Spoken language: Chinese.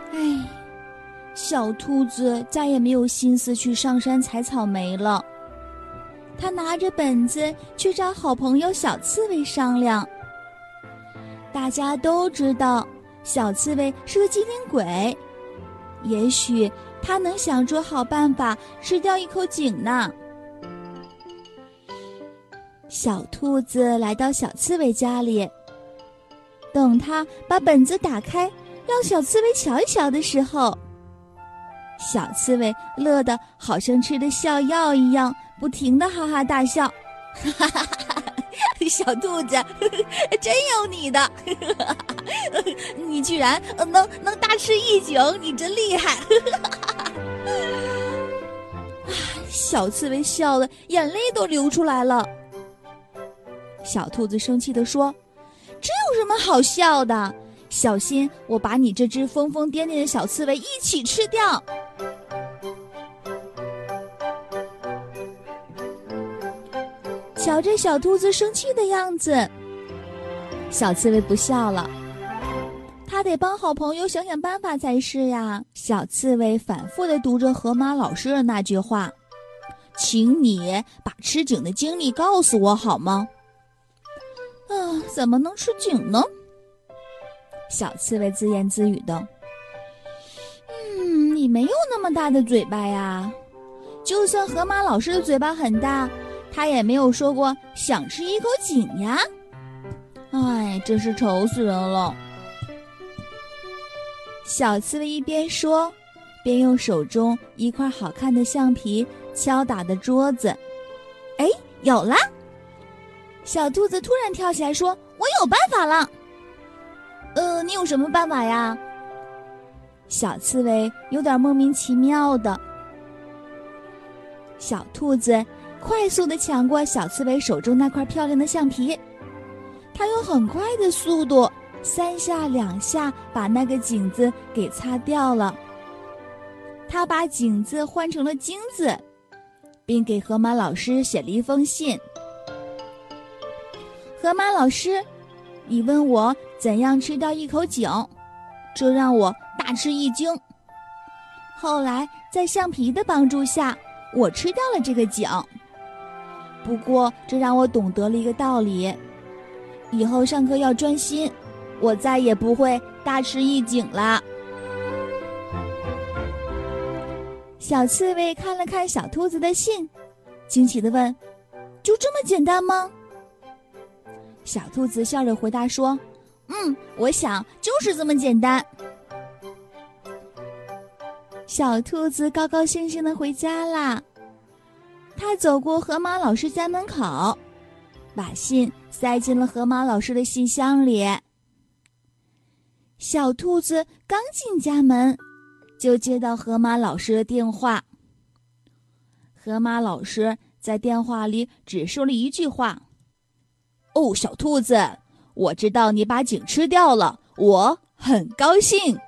唉，小兔子再也没有心思去上山采草莓了。他拿着本子去找好朋友小刺猬商量。大家都知道小刺猬是个机灵鬼，也许他能想出好办法吃掉一口井呢。小兔子来到小刺猬家里，等他把本子打开让小刺猬瞧一瞧的时候，小刺猬乐得好像吃的笑药一样，不停地哈哈大笑。哈哈哈哈，小兔子真有你的，你居然能大吃一井，你真厉害。小刺猬笑得眼泪都流出来了。小兔子生气地说，这有什么好笑的？小心我把你这只疯疯癫癫的小刺猬一起吃掉。瞧着小兔子生气的样子，小刺猬不笑了。他得帮好朋友想想办法才是呀。小刺猬反复地读着河马老师的那句话，请你把吃井的经历告诉我好吗？怎么能吃井呢？小刺猬自言自语的。你没有那么大的嘴巴呀。就算河马老师的嘴巴很大，他也没有说过想吃一口井呀。真是愁死人了。小刺猬一边说，边用手中一块好看的橡皮敲打的桌子。有了！小兔子突然跳起来说，我有办法了。你有什么办法呀？小刺猬有点莫名其妙的。小兔子快速地抢过小刺猬手中那块漂亮的橡皮，它用很快的速度3下2下把那个井字给擦掉了。它把井字换成了金字，并给河马老师写了一封信。河马老师，你问我怎样吃掉一口井，这让我大吃一惊。后来在橡皮的帮助下，我吃掉了这个井。不过这让我懂得了一个道理，以后上课要专心，我再也不会大吃一井了。小刺猬看了看小兔子的信，惊奇地问，就这么简单吗？小兔子笑着回答说，我想就是这么简单。小兔子高高兴兴地回家啦。他走过河马老师家门口，把信塞进了河马老师的信箱里。小兔子刚进家门，就接到河马老师的电话。河马老师在电话里只说了一句话，小兔子，我知道你把井吃掉了，我很高兴。